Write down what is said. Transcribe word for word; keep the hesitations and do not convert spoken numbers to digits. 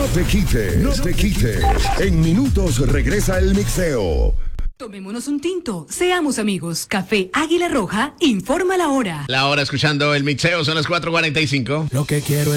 No te quites, no te quites. En minutos regresa el mixeo. Tomémonos un tinto, seamos amigos. Café Águila Roja informa la hora. La hora escuchando el mixeo son las cuatro cuarenta y cinco. Lo que quiero